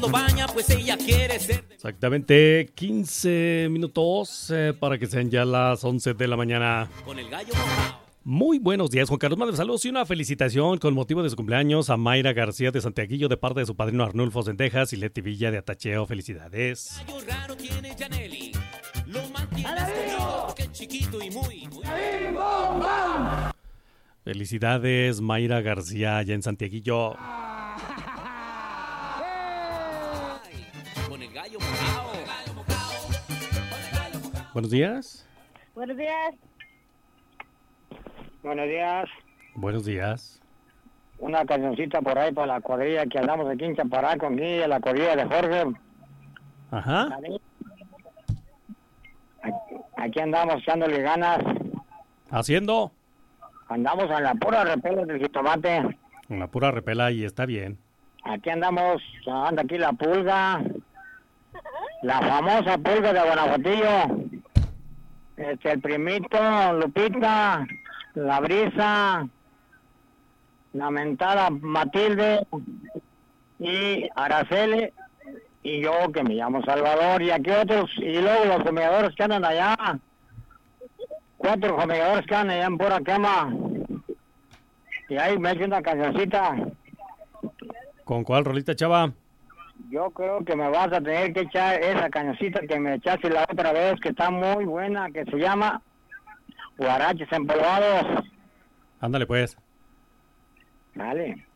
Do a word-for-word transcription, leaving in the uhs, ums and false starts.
baña, pues ella quiere ser... Exactamente quince minutos eh, para que sean ya las once de la mañana. Con el gallo mojado. Muy buenos días, Juan Carlos. Manda saludos y una felicitación con motivo de su cumpleaños a Mayra García de Santiaguillo de parte de su padrino Arnulfo Sendejas y Leti Villa de Atacheo. Felicidades. Gallo raro tiene Janelli. Lo mantiene escondido porque es chiquito y muy, muy... Felicidades, Mayra García allá en Santiaguillo. Con el gallo mojado. Buenos días. Buenos días. Buenos días. Buenos días. Una cancioncita por ahí para la cuadrilla que andamos aquí en Chaparral con Guille, la cuadrilla de Jorge. Ajá. Aquí, aquí andamos echándole ganas. Haciendo. Andamos a la pura repela del jitomate. Una pura repela y está bien. Aquí andamos, anda aquí la pulga. La famosa pulga de Guanajuatillo. Este, el primito, Lupita, la brisa, la mentada Matilde y Araceli y yo que me llamo Salvador y aquí otros y luego los comedores que andan allá, cuatro comedores que andan allá en pura quema y ahí me echo una cancioncita. ¿Con cuál rolita, chava? Yo creo que me vas a tener que echar esa cañoncita que me echaste la otra vez, que está muy buena, que se llama Guaraches Empolvados. Ándale pues. Dale.